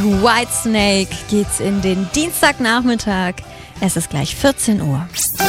Whitesnake geht's in den Dienstagnachmittag. Es ist gleich 14 Uhr.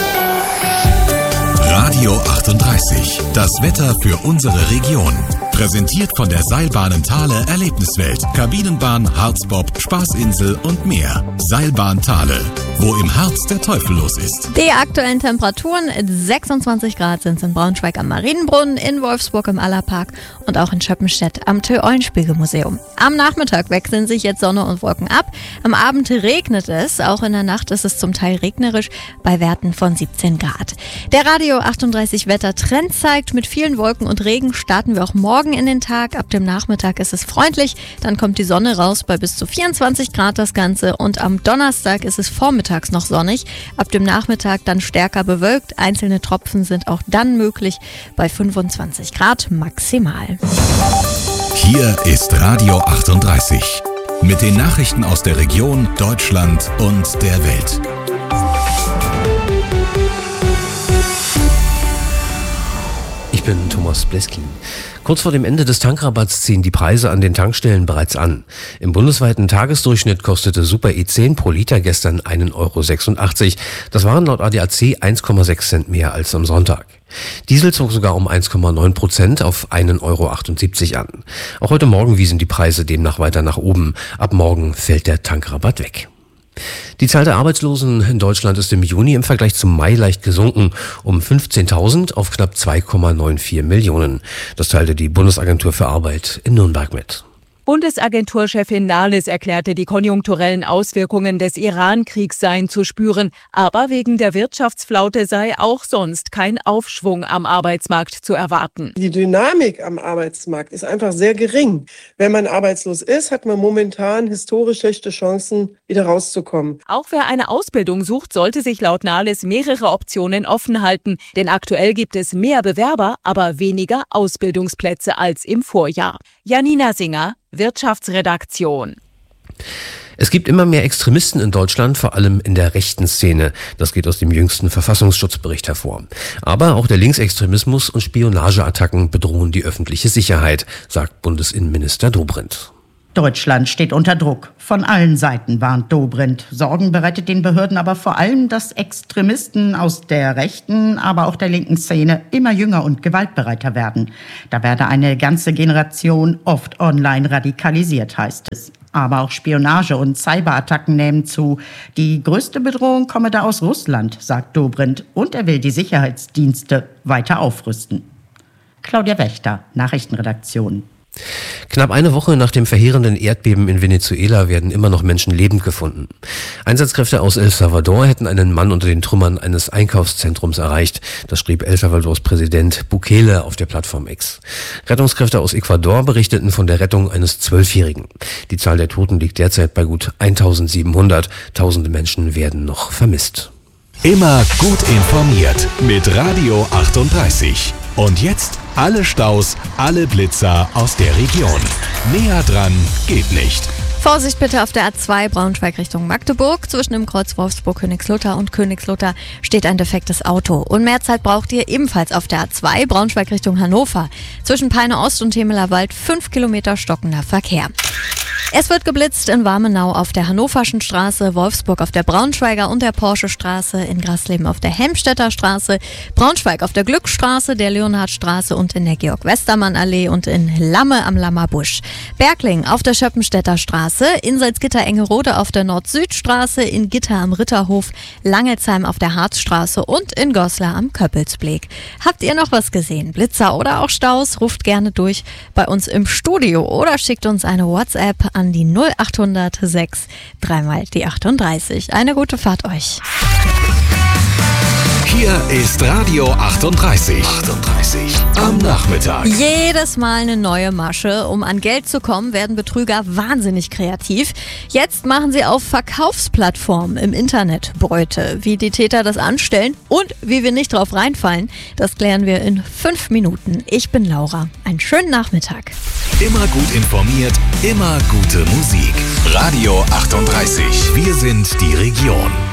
Radio 38, das Wetter für unsere Region. Präsentiert von der Seilbahnen Thale Erlebniswelt, Kabinenbahn, Harzbob, Spaßinsel und mehr. Seilbahn Thale, wo im Harz der Teufel los ist. Die aktuellen Temperaturen: 26 Grad sind es in Braunschweig am Marienbrunnen, in Wolfsburg im Allerpark und auch in Schöppenstedt am Tö-Eulenspiegel-Museum. Am Nachmittag wechseln sich jetzt Sonne und Wolken ab. Am Abend regnet es, auch in der Nacht ist es zum Teil regnerisch bei Werten von 17 Grad. Der Radio 38 Wettertrend zeigt, mit vielen Wolken und Regen starten wir auch morgen in den Tag. Ab dem Nachmittag ist es freundlich, dann kommt die Sonne raus bei bis zu 24 Grad das Ganze und am Donnerstag ist es vormittags noch sonnig. Ab dem Nachmittag dann stärker bewölkt, einzelne Tropfen sind auch dann möglich bei 25 Grad maximal. Hier ist Radio 38 mit den Nachrichten aus der Region, Deutschland und der Welt. Ich bin Thomas Bleskin. Kurz vor dem Ende des Tankrabatts ziehen die Preise an den Tankstellen bereits an. Im bundesweiten Tagesdurchschnitt kostete Super E10 pro Liter gestern 1,86 €. Das waren laut ADAC 1,6 Cent mehr als am Sonntag. Diesel zog sogar um 1,9% auf 1,78 € an. Auch heute Morgen wiesen die Preise demnach weiter nach oben. Ab morgen fällt der Tankrabatt weg. Die Zahl der Arbeitslosen in Deutschland ist im Juni im Vergleich zum Mai leicht gesunken, um 15.000 auf knapp 2,94 Millionen. Das teilte die Bundesagentur für Arbeit in Nürnberg mit. Bundesagenturchefin Nahles erklärte, die konjunkturellen Auswirkungen des Iran-Kriegs seien zu spüren. Aber wegen der Wirtschaftsflaute sei auch sonst kein Aufschwung am Arbeitsmarkt zu erwarten. Die Dynamik am Arbeitsmarkt ist einfach sehr gering. Wenn man arbeitslos ist, hat man momentan historisch schlechte Chancen, wieder rauszukommen. Auch wer eine Ausbildung sucht, sollte sich laut Nahles mehrere Optionen offen halten. Denn aktuell gibt es mehr Bewerber, aber weniger Ausbildungsplätze als im Vorjahr. Janina Singer, Wirtschaftsredaktion. Es gibt immer mehr Extremisten in Deutschland, vor allem in der rechten Szene. Das geht aus dem jüngsten Verfassungsschutzbericht hervor. Aber auch der Linksextremismus und Spionageattacken bedrohen die öffentliche Sicherheit, sagt Bundesinnenminister Dobrindt. Deutschland steht unter Druck. Von allen Seiten warnt Dobrindt. Sorgen bereitet den Behörden aber vor allem, dass Extremisten aus der rechten, aber auch der linken Szene immer jünger und gewaltbereiter werden. Da werde eine ganze Generation oft online radikalisiert, heißt es. Aber auch Spionage und Cyberattacken nehmen zu. Die größte Bedrohung komme da aus Russland, sagt Dobrindt. Und er will die Sicherheitsdienste weiter aufrüsten. Claudia Wächter, Nachrichtenredaktion. Knapp eine Woche nach dem verheerenden Erdbeben in Venezuela werden immer noch Menschen lebend gefunden. Einsatzkräfte aus El Salvador hätten einen Mann unter den Trümmern eines Einkaufszentrums erreicht. Das schrieb El Salvadors Präsident Bukele auf der Plattform X. Rettungskräfte aus Ecuador berichteten von der Rettung eines 12-Jährigen. Die Zahl der Toten liegt derzeit bei gut 1700. Tausende Menschen werden noch vermisst. Immer gut informiert mit Radio 38. Und jetzt alle Staus, alle Blitzer aus der Region. Näher dran geht nicht. Vorsicht bitte auf der A2 Braunschweig Richtung Magdeburg. Zwischen dem Kreuz Wolfsburg-Königslutter und Königslutter steht ein defektes Auto. Und mehr Zeit braucht ihr ebenfalls auf der A2 Braunschweig Richtung Hannover. Zwischen Peine Ost und Temeler Wald 5 Kilometer stockender Verkehr. Es wird geblitzt in Warmenau auf der Hannoverschen Straße, Wolfsburg auf der Braunschweiger und der Porsche Straße, in Grasleben auf der Helmstedter Straße, Braunschweig auf der Glückstraße, der Leonhardstraße und in der Georg-Westermann-Allee und in Lamme am Lammerbusch. Bergling auf der Schöppenstädter Straße, in Salzgitter-Engerode auf der Nord-Süd-Straße, in Gitter am Ritterhof, Langelsheim auf der Harzstraße und in Goslar am Köppelsblick. Habt ihr noch was gesehen? Blitzer oder auch Staus? Ruft gerne durch bei uns im Studio oder schickt uns eine WhatsApp an die 0800 6 3 die 38. Eine gute Fahrt euch. Hier ist Radio 38. Am Nachmittag. Jedes Mal eine neue Masche. Um an Geld zu kommen, werden Betrüger wahnsinnig kreativ. Jetzt machen sie auf Verkaufsplattformen im Internet Beute. Wie die Täter das anstellen und wie wir nicht drauf reinfallen, das klären wir in 5 Minuten. Ich bin Laura. Einen schönen Nachmittag. Immer gut informiert, immer gute Musik. Radio 38. Wir sind die Region.